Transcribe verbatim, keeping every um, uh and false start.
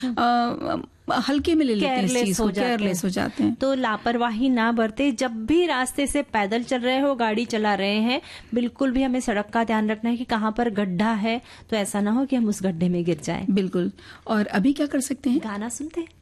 आ, हल्के में ले लेते हैं इस चीज को, केयरलेस हो जाते हैं। तो लापरवाही ना बरते, जब भी रास्ते से पैदल चल रहे हो, गाड़ी चला रहे हैं, बिल्कुल भी हमें सड़क का ध्यान रखना है कि कहाँ पर गड्ढा है, तो ऐसा ना हो कि हम उस गड्ढे में गिर जाएं। बिल्कुल। और अभी क्या कर सकते हैं? गाना सुनते हैं।